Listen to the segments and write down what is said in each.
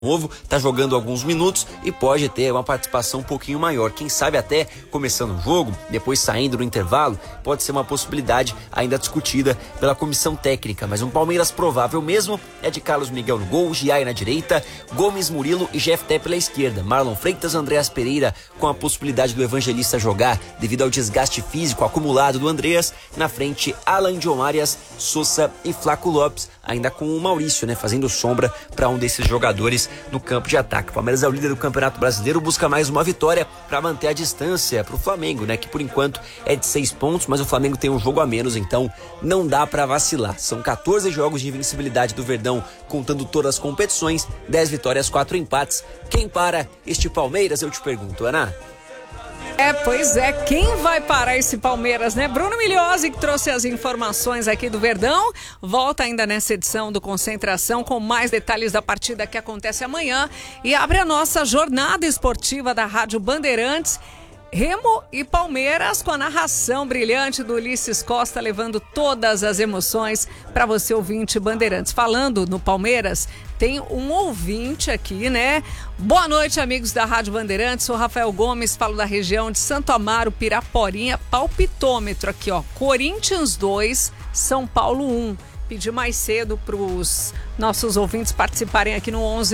novo, tá jogando alguns minutos e pode ter uma participação um pouquinho maior. Quem sabe até começando o jogo, depois saindo no intervalo, pode ser uma possibilidade ainda discutida pela comissão técnica. Mas um Palmeiras provável mesmo é de Carlos Miguel no gol, Giai na direita, Gomes, Murilo e Jefté pela esquerda. Marlon Freitas, Andreas Pereira com a possibilidade do Evangelista jogar devido ao desgaste físico acumulado do Andreas. Na frente, Alan John Arias, Sousa e Flaco Lopes, ainda com o Maurício, fazendo sombra para um desses jogadores no campo de ataque. O Palmeiras é o líder do Campeonato Brasileiro, busca mais uma vitória para manter a distância para o Flamengo, que por enquanto é de 6 pontos, mas o Flamengo tem um jogo a menos, então não dá para vacilar. São 14 jogos de invencibilidade do Verdão, contando todas as competições, 10 vitórias, 4 empates. Quem para este Palmeiras, eu te pergunto, Ana? Pois é, quem vai parar esse Palmeiras, Bruno Migliosi, que trouxe as informações aqui do Verdão, volta ainda nessa edição do Concentração com mais detalhes da partida que acontece amanhã e abre a nossa jornada esportiva da Rádio Bandeirantes. Remo e Palmeiras com a narração brilhante do Ulisses Costa, levando todas as emoções para você, ouvinte Bandeirantes. Falando no Palmeiras, tem um ouvinte aqui, Boa noite, amigos da Rádio Bandeirantes. Sou Rafael Gomes, falo da região de Santo Amaro, Piraporinha. Palpitômetro aqui, Corinthians 2, São Paulo 1. Pedi mais cedo para os nossos ouvintes participarem aqui no 11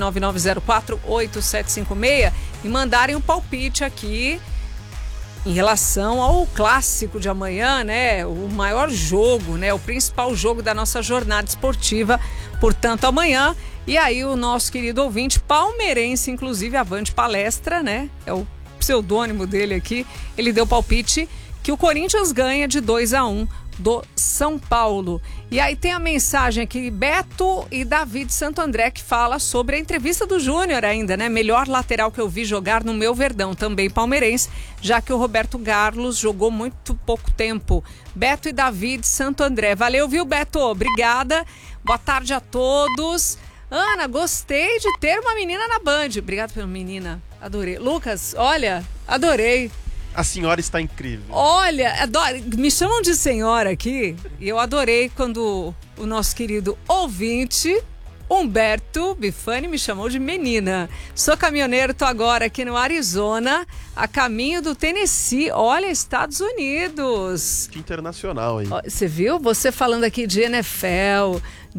99904 8756 e mandarem um palpite aqui em relação ao clássico de amanhã, o maior jogo, o principal jogo da nossa jornada esportiva, portanto amanhã. E aí o nosso querido ouvinte palmeirense, inclusive Avante Palestra, é o pseudônimo dele aqui, ele deu palpite que o Corinthians ganha de 2-1 do São Paulo. E aí tem a mensagem aqui, Beto e David Santo André, que fala sobre a entrevista do Júnior ainda, melhor lateral que eu vi jogar no meu Verdão, também palmeirense, já que o Roberto Carlos jogou muito pouco tempo. Beto e David Santo André. Valeu, viu, Beto? Obrigada. Boa tarde a todos. Ana, gostei de ter uma menina na Band. Obrigada pela menina. Adorei. Lucas, olha, adorei. A senhora está incrível. Olha, me chamam de senhora aqui e eu adorei quando o nosso querido ouvinte, Humberto Bifani, me chamou de menina. Sou caminhoneiro, tô agora aqui no Arizona, a caminho do Tennessee. Olha, Estados Unidos. Que internacional aí. Você viu? Você falando aqui de NFL,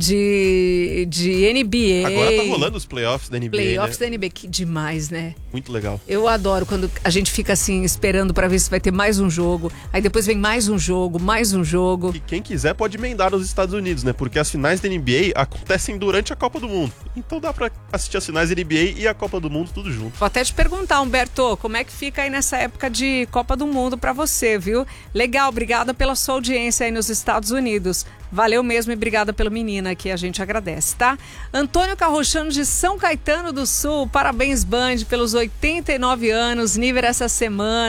de NBA. Agora tá rolando os playoffs da NBA, Playoffs da NBA, que demais, Muito legal. Eu adoro quando a gente fica assim, esperando pra ver se vai ter mais um jogo. Aí depois vem mais um jogo. E quem quiser pode emendar nos Estados Unidos, Porque as finais da NBA acontecem durante a Copa do Mundo. Então dá pra assistir as finais da NBA e a Copa do Mundo tudo junto. Vou até te perguntar, Humberto, como é que fica aí nessa época de Copa do Mundo pra você, viu? Legal, obrigada pela sua audiência aí nos Estados Unidos. Valeu mesmo e obrigada pela menina que a gente agradece, tá? Antônio Carrochano de São Caetano do Sul, parabéns Band pelos 89 anos, nível essa semana.